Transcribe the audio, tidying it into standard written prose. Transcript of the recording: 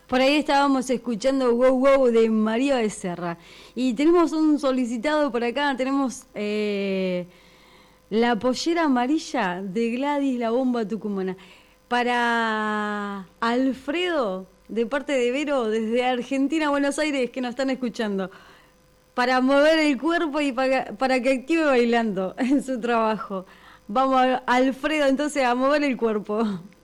Por ahí estábamos escuchando Wow Wow de María Becerra. Y tenemos un solicitado por acá, tenemos la pollera amarilla de Gladys la Bomba Tucumana. Para Alfredo, de parte de Vero, desde Argentina, Buenos Aires, que nos están escuchando. Para mover el cuerpo y para que active bailando en su trabajo. Vamos, Alfredo, entonces a mover el cuerpo.